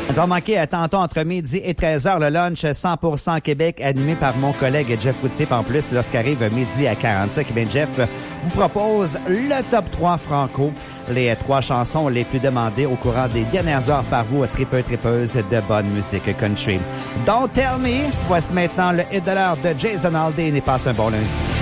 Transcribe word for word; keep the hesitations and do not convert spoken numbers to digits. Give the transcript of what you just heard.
On doit manquer à tantôt entre midi et treize heures le lunch cent pour cent Québec animé par mon collègue Jeff Routier. En plus, lorsqu'arrive midi à quarante-cinq, bien Jeff vous propose le top trois franco, les trois chansons les plus demandées au courant des dernières heures par vous, tripeux tripeuses de bonne musique country. Don't Tell Me, voici maintenant le hit de l'heure de Jason Aldean et passe un bon lundi.